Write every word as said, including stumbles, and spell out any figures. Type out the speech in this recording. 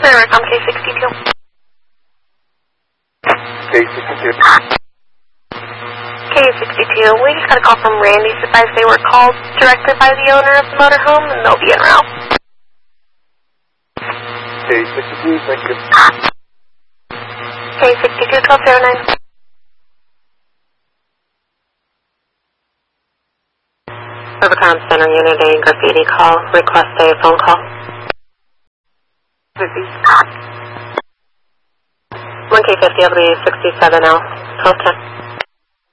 Rivercom K sixty-two. K sixty-two. K sixty-two. We just got a call from Randy. Advised they were called directly by the owner of the motorhome, and they'll be en route. K sixty-two, thank you. K sixty-two, twelve oh nine. Rivercom Center Unit A graffiti call. Request a phone call. one K fifty, L B sixty-seven L, twelve ten.